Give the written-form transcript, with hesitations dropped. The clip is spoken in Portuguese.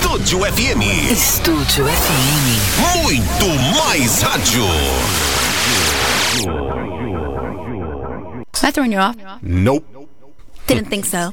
Estúdio FM. Estúdio FM. Muito mais rádio. That turn you off? Nope. Didn't think so.